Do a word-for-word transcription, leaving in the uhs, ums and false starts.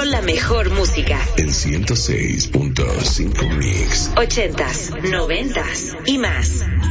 la mejor música. En ciento seis punto cinco Mix. Ochentas, noventas y más.